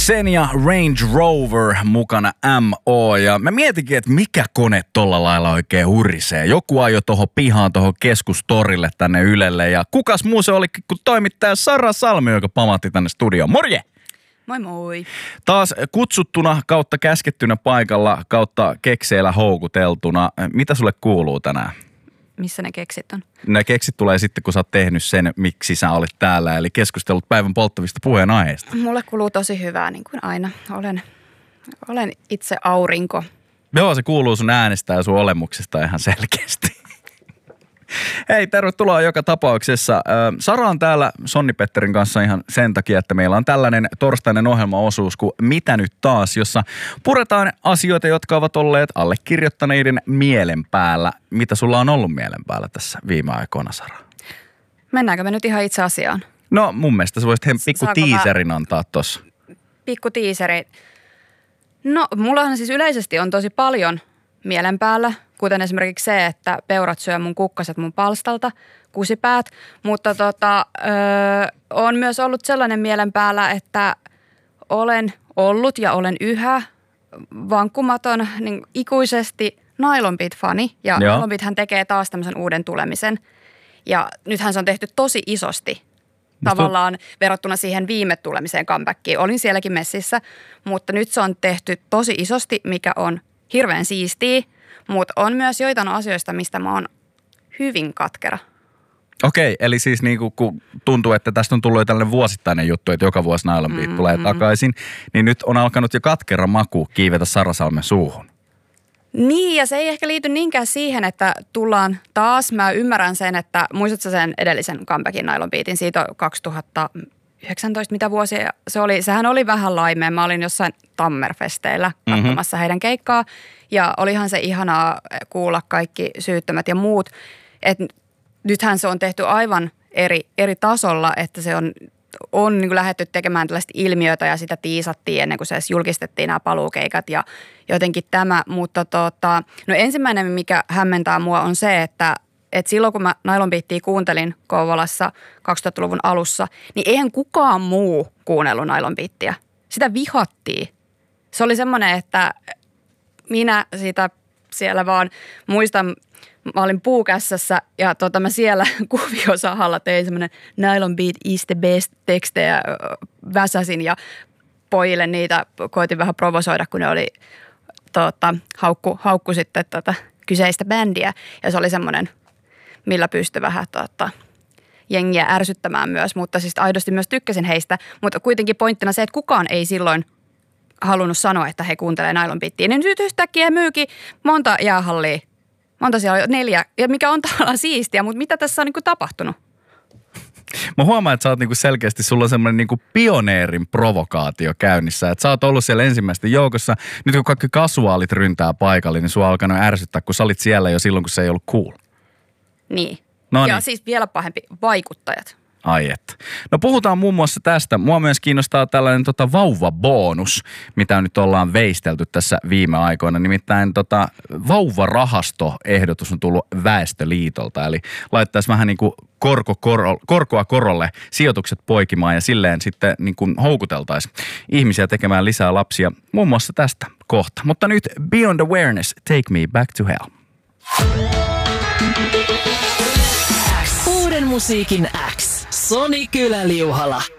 Xenia Range Rover mukana MO. Ja mä mietinkin, että mikä kone tolla lailla oikein hurisee. Joku ajoi tohon pihaan, tohon keskustorille tänne Ylelle. Ja kukas muu se olikin kuin toimittaja Sara Salmi, joka pamahti tänne studioon. Morje! Moi moi. Taas kutsuttuna kautta käskettynä paikalla kautta kekseillä houkuteltuna. Mitä sulle kuuluu tänään? Missä ne keksit on? Ne keksit tulee sitten, kun sä oot tehnyt sen, miksi sä olit täällä. Eli keskustellut päivän polttavista puheenaiheista. Mulle kuuluu tosi hyvää, niin kuin aina. Olen itse aurinko. Joo, se kuuluu sun äänestä ja sun olemuksesta ihan selkeästi. Hei, tervetuloa joka tapauksessa. Sara on täällä Sonni Petterin kanssa ihan sen takia, että meillä on tällainen torstainen ohjelmaosuus kuin Mitä nyt taas, jossa puretaan asioita, jotka ovat olleet allekirjoittaneiden mielen päällä. Mitä sulla on ollut mielen päällä tässä viime aikoina, Sara? Mennäänkö me nyt ihan itse asiaan? No mun mielestä sä voisit pikku tiiserin antaa tossa. Pikku tiiseri. No mullahan siis yleisesti on tosi paljon mielen päällä. Kuten esimerkiksi se, että peurat syö mun kukkaset mun palstalta, kusipäät. Mutta on myös ollut sellainen mielen päällä, että olen ollut ja olen yhä vankkumaton niin ikuisesti Nylon Beat-fani. Ja Nylon Beathän tekee taas tämmöisen uuden tulemisen. Ja nythän se on tehty tosi isosti. Tavallaan verrattuna siihen viime tulemiseen comebackiin. Olin sielläkin messissä, mutta nyt se on tehty tosi isosti, mikä on hirveän siistiä. Mutta on myös joitain asioista, mistä mä oon hyvin katkera. Okei, eli siis niinku, kun tuntuu, että tästä on tullut jo tällainen vuosittainen juttu, että joka vuosi Nylon Beat tulee takaisin, niin nyt on alkanut jo katkera maku kiivetä Sara Salmen suuhun. Niin, ja se ei ehkä liity niinkään siihen, että tullaan taas. Mä ymmärrän sen, että muistatko sen edellisen comebackin Nylon Beatin, siitä on 2019, mitä vuosia se oli. Sehän oli vähän laimea. Mä olin jossain Tammerfesteillä katsomassa heidän keikkaa. Ja olihan se ihanaa kuulla kaikki syyttömät ja muut. Et nythän se on tehty aivan eri tasolla, että se on niin kuin lähdetty tekemään tällaista ilmiötä ja sitä tiisattiin ennen kuin se edes julkistettiin nämä paluukeikat ja jotenkin tämä. Mutta no ensimmäinen, mikä hämmentää mua on se, että silloin kun mä Nylon Beatia kuuntelin Kouvolassa 2000-luvun alussa, niin eihän kukaan muu kuunnellut Nylon Beatia. Sitä vihattiin. Se oli semmoinen, että minä sitä siellä vaan muistan, mä olin puukässässä ja mä siellä kuviosahalla tein semmoinen Nylon Beat is the best -tekstejä, väsäsin ja pojille niitä koitin vähän provosoida, kun ne oli haukku sitten kyseistä bändiä. Ja se oli semmoinen, millä pystyi vähän jengiä ärsyttämään myös, mutta siis aidosti myös tykkäsin heistä. Mutta kuitenkin pointtina se, että kukaan ei silloin halunnut sanoa, että he kuuntelee Nylon Beatia. Niin nyt yhtäkkiä myykin monta jäähallia. Monta siellä on 4, ja mikä on tavallaan siistiä, mutta mitä tässä on tapahtunut? Mä huomaan, että sä oot selkeästi, sulla on semmoinen pioneerin provokaatio käynnissä. Että sä oot ollut siellä ensimmäisten joukossa. Nyt kun kaikki kasuaalit ryntää paikalle, niin sua on alkanut ärsyttää, kun sä olit siellä jo silloin, kun se ei ollut cool. Niin. Noniin. Ja siis vielä pahempi, vaikuttajat. Ai että. No puhutaan muun muassa tästä. Mua myös kiinnostaa tällainen vauvabonus, mitä nyt ollaan veistelty tässä viime aikoina. Nimittäin vauvarahastoehdotus on tullut Väestöliitolta. Eli laittaisi vähän niin kuin korkoa korolle, sijoitukset poikimaan ja silleen sitten niin kuin houkuteltaisiin ihmisiä tekemään lisää lapsia. Muun muassa tästä kohta. Mutta nyt Beyond Awareness, Take Me Back to Hell. Uuden musiikin X. Soni Kylä-Liuhala.